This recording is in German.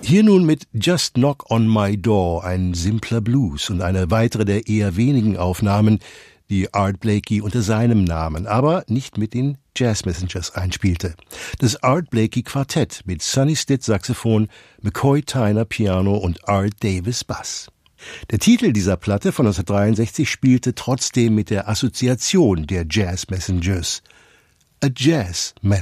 Hier nun mit Just Knock on My Door, ein simpler Blues und eine weitere der eher wenigen Aufnahmen, die Art Blakey unter seinem Namen, aber nicht mit den Jazz Messengers einspielte. Das Art Blakey Quartett mit Sonny Stitt Saxophon, McCoy Tyner Piano und Art Davis Bass. Der Titel dieser Platte von 1963 spielte trotzdem mit der Assoziation der Jazz Messengers. A Jazz Message.